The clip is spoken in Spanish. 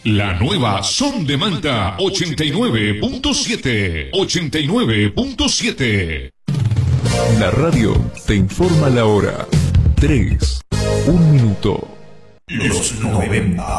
La nueva Son de Manta 89.7. 89.7. La radio te informa la hora. 3, 1 minuto. Los 90.